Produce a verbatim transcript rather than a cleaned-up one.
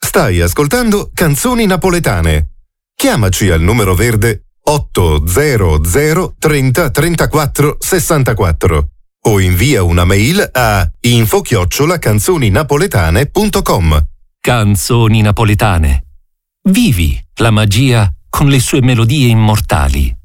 Stai ascoltando Canzoni Napoletane. Chiamaci al numero verde otto zero zero trenta trentaquattro sessantaquattro o invia una mail a info chiocciola canzoninapoletane punto com. Canzoni Napoletane. Vivi la magia con le sue melodie immortali.